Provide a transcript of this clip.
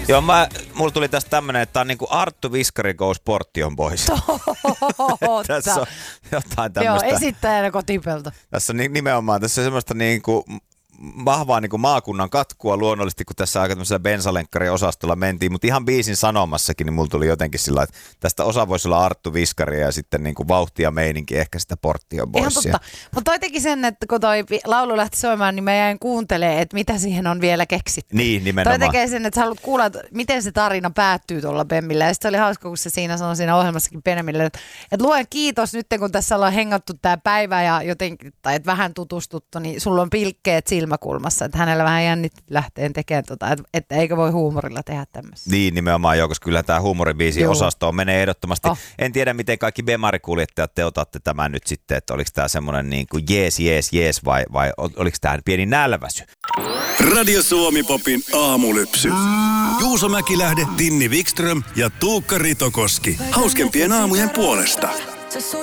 Joo, mulla tuli tästä tämmönen, että tää on niinku Arttu Viskari goes Portion Boys. Tässä on jotain tämmöistä. Joo, esittäjänä kotipelto. Tässä on nimenomaan tässä on semmoista niinku vahvaa niinku maakunnan katkua luonnollisesti, kun tässä aika tämmöisellä bensalenkkari-osastolla mentiin, mutta ihan biisin sanomassakin, niin mulla tuli jotenkin sillä, että tästä osa voisi olla Arttu Viskari ja sitten niinku vauhtia meininki ehkä sitä Portion Boysia. Ihan totta. Mutta toi teki sen, että kun toi laulu lähti soimaan, niin mä jäin kuuntelemaan, että mitä siihen on vielä keksitty. Niin, nimenomaan. Toi tekee sen, että sä haluat kuulla, että miten se tarina päättyy tuolla Bemmillä. Ja sitten se oli hauska, kun se siinä sanoi siinä ohjelmassakin Benjaminille, että luen kiitos nyt, kun tässä ollaan hengattu tää päivä ja jotenkin, tai että vähän tutustuttu, niin sulla on pilkkeet silmäkulmassa. Että hänellä vähän jännitti lähteen tekemään että eikö voi huumorilla tehdä tämmöistä. Niin, nimenomaan joo, koska kyllä tämä huumoribiisi osastoon menee ehdottomasti. En tiedä, miten kaikki Bemari-kuljettajat te otatte tämän nyt sitten, että oliko tämä semmoinen niin kuin jees vai oliko tämä pieni nälväsy? Radio Suomi Popin aamulypsy. Juuso Mäkilähde, Tinni Wikström ja Tuukka Ritokoski. Hauskempien aamujen puolesta.